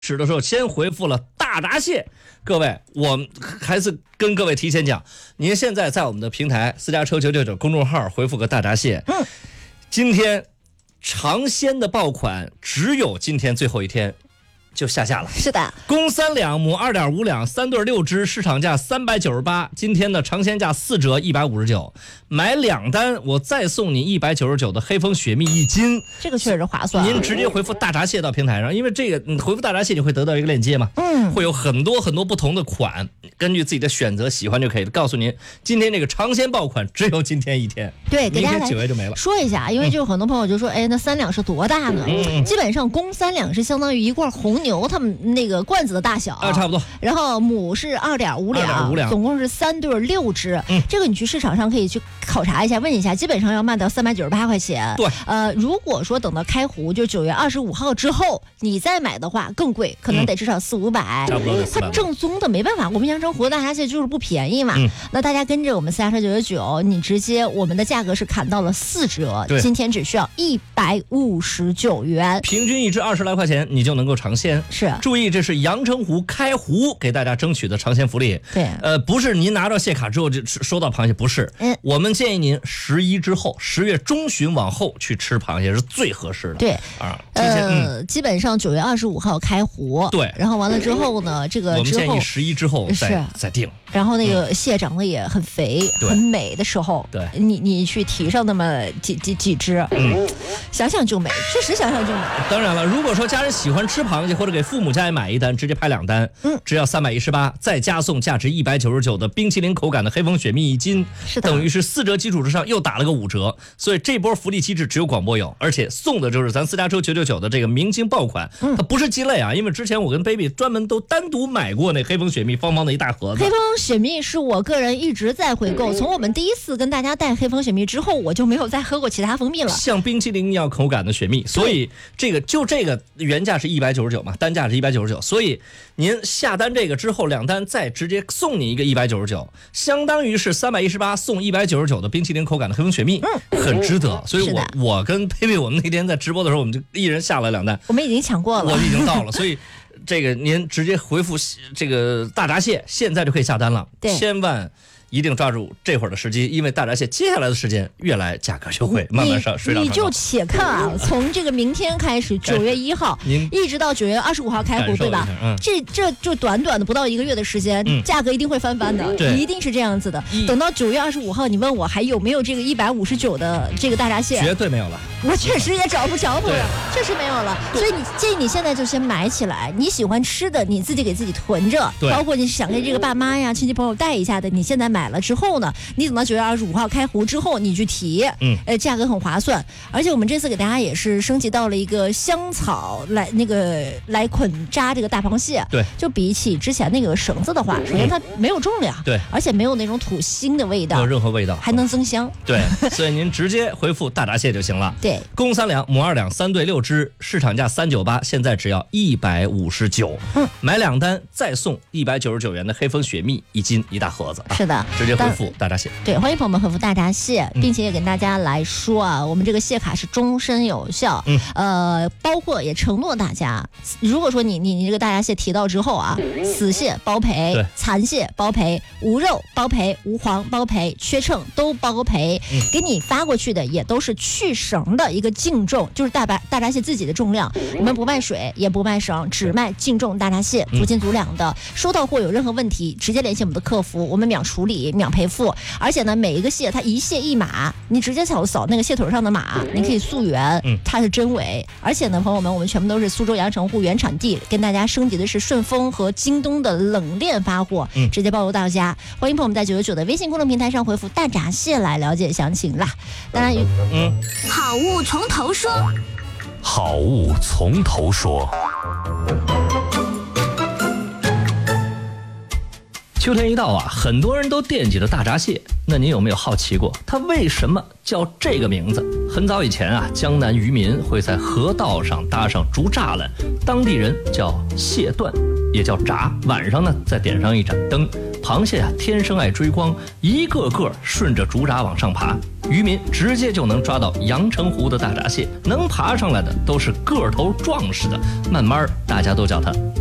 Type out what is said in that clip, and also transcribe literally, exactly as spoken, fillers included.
始的时候先回复了大闸蟹，各位，我还是跟各位提前讲，您现在在我们的平台私家车九九九公众号回复个大闸蟹，嗯，今天尝鲜的爆款只有今天最后一天就下架了。 是的， 公三两，母二点五两，三对六只，市场价三百九十八，今天的尝鲜价四折一百五十九，买两单我再送你一百九十九的黑蜂雪蜜一斤， 这个确实划算。 您直接回复大闸蟹到平台上，因为这个你回复大闸蟹你会得到一个链接嘛，嗯，会有很多很多不同的款，根据自己的选择喜欢就可以了。告诉您，今天这个尝鲜爆款只有今天一天， 对，给大家九月就没了。 说一下，因为就有很多朋友就说，哎，那三两是多大呢？嗯、基本上公三两是相当于一罐红牛他们那个罐子的大小， 啊，差不多。 然后母是二点五两，总共是三对六只。嗯，这个你去市场上可以去考察一下，问一下，基本上要卖到三百九十八块钱。 对， 呃，如果说等到开壶，就九月二十五号之后，你再买的话更贵，可能得至少四五百。 差不多。 它正宗的没办法，我们阳澄湖的大闸蟹就是不便宜嘛。嗯、那大家跟着我们私家车九九九，你直接我们的价格是砍到了四折，今天只需要一百五十九元， 平均一只二十来块钱，你就能够尝鲜。 是， 注意，这是阳澄湖开湖给大家争取的尝鲜福利。 对， 呃，不是您拿到蟹卡之后就收到螃蟹，不是。嗯，我们建议您十一之后，十月中旬往后去吃螃蟹是最合适的。 对啊， 呃，嗯、基本上九月二十五号开湖。 对， 然后完了之后呢，这个我们建议十一之后再再定。 然后那个蟹长得也很肥、嗯、很美的时候， 对， 你你去提上那么几几几只，嗯，想想就美，确实想想就美。 当然了，如果说家人喜欢吃螃蟹，或者给父母家也买一单，直接拍两单，嗯，只要三百一十八，再加送价值一百九十九的冰淇淋口感的黑蜂雪蜜一斤， 是的， 等于是四折基础之上又打了个五折，所以这波福利机制只有广播有，而且送的就是咱私家车九九九的这个明星爆款，嗯、它不是鸡肋啊，因为之前我跟 baby 专门都单独买过那黑蜂雪蜜方方的一大盒子。 黑蜂雪蜜是我个人一直在回购，从我们第一次跟大家带黑蜂雪蜜之后，我就没有再喝过其他蜂蜜了。 像冰淇淋一样口感的雪蜜，所以这个就这个原价是一百九十九嘛，单价是一百九十九，所以您下单这个之后两单再直接送你一个一百九十九，相当于是三百一十八送一百九十九的冰淇淋口感的黑蜂雪蜜，嗯，很值得。所以我我跟佩佩我们那天在直播的时候，我们就一人下了两单， 我们已经抢过了， 我已经到了，所以。这个您直接回复这个大闸蟹，现在就可以下单了。 对， 千万一定抓住这会儿的时机，因为大闸蟹接下来的时间越来价格就会慢慢上水涨船高。 你就且看啊，从这个明天开始，九月一号一直到九月二十五号开湖，对吧？嗯，这这就短短的不到一个月的时间，嗯、价格一定会翻番的，一定是这样子的。等到九月二十五号，你问我还有没有这个一百五十九的这个大闸蟹？ 绝对没有了。 我确实也找不着了，确实没有了。所以你建议你现在就先买起来，你喜欢吃的你自己给自己囤着，包括你想给这个爸妈呀、亲戚朋友带一下的，你现在买了之后呢，你等到九月二十五号开湖之后你去提，嗯，呃，价格很划算。而且我们这次给大家也是升级到了一个香草来那个来捆扎这个大螃蟹， 对， 就比起之前那个绳子的话，首先它没有重量， 对， 而且没有那种土腥的味道， 没有任何味道， 还能增香， 对，所以您直接回复大闸蟹就行了， 对。 公三两，母二两，三对六只，市场价三九八，现在只要一百五十九，嗯，买两单再送一百九十九元的黑蜂雪蜜一斤一大盒子， 是的，啊、 直接回复大闸蟹。 对，欢迎朋友们回复大闸蟹，并且也跟大家来说啊，我们这个蟹卡是终身有效，嗯，呃，包括也承诺大家，如果说你你你这个大闸蟹提到之后啊，死蟹包赔，残蟹包赔，无肉包赔，无黄包赔，缺秤都包赔，嗯、给你发过去的也都是去绳的一个净重，就是大闸大闸蟹自己的重量，我们不卖水也不卖绳，只卖净重大闸蟹，足斤足两的。收到货有任何问题，直接联系我们的客服，我们秒处理秒赔付。而且呢，每一个蟹它一蟹一码，你直接扫扫那个蟹腿上的码，你可以溯源，它是真伪。而且呢，朋友们，我们全部都是苏州阳澄湖原产地，跟大家升级的是顺丰和京东的冷链发货，直接包邮到家。欢迎朋友们在九九九的微信公众平台上回复大闸蟹来了解详情啦。当然， 嗯，好物从头说。 好物从头说。 秋天一到啊，很多人都惦记着大闸蟹。那您有没有好奇过，它为什么叫这个名字？很早以前啊，江南渔民会在河道上搭上竹栅栏，当地人叫蟹段，也叫闸。晚上呢，再点上一盏灯， 螃蟹啊，天生爱追光，一个个顺着竹闸往上爬，渔民直接就能抓到阳澄湖的大闸蟹。能爬上来的都是个头壮实的，慢慢大家都叫它